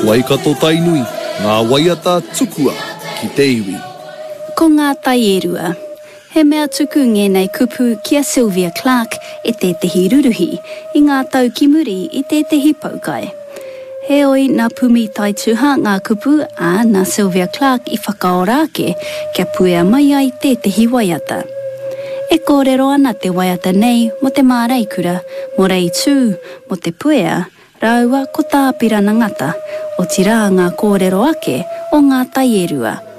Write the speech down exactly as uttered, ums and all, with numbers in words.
Waikato tainui, ngā waiata tukua ki te iwi. Ko ngā tai e rua. He mea tuku ngenei kupu kia Sylvia Clark e te tehi ruruhi i ngā tau ki muri i te tehi paukai. He oi nā pumi tai tuha ngā kupu a nā Sylvia Clark i whakaorake kia puea mai ai te tehi waiata. E kōrero ana te waiata nei mo te māreikura, mo rei tū, mo te puea, raua ko tā pirana ngata, o tira ngā kōrero ake o ngā tai e rua.